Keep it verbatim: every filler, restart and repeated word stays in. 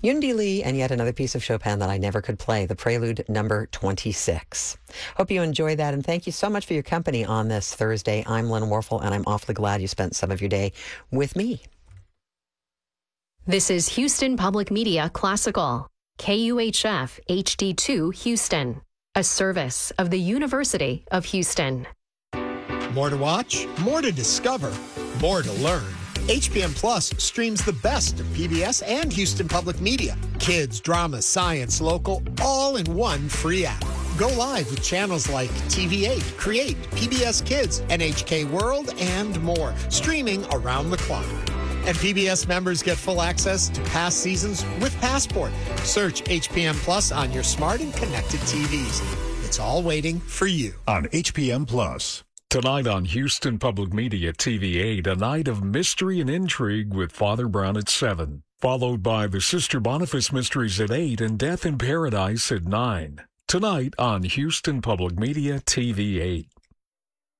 Yundi Lee and yet another piece of Chopin that I never could play, the Prelude number twenty-six. Hope you enjoy that, and thank you so much for your company on this Thursday. I'm Lynn Warfel, and I'm awfully glad you spent some of your day with me. This is Houston Public Media Classical, K U H F H D two Houston, a service of the University of Houston. More to watch, more to discover, more to learn. H P M Plus streams the best of P B S and Houston Public Media. Kids, drama, science, local, all in one free app. Go live with channels like T V eight, Create, P B S Kids, N H K World, and more, streaming around the clock. And P B S members get full access to past seasons with Passport. Search H P M Plus on your smart and connected T Vs. It's all waiting for you on H P M Plus. Tonight on Houston Public Media T V eight, a night of mystery and intrigue with Father Brown at seven, followed by the Sister Boniface Mysteries at eight and Death in Paradise at nine. Tonight on Houston Public Media T V eight.